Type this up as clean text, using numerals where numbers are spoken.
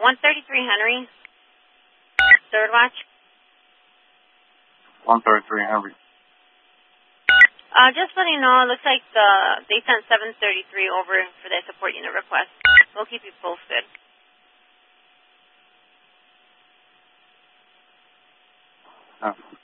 133 Henry, third watch. 133 Henry. Just letting you know, it looks like they sent 733 over for their support unit request. We'll keep you posted. Oh.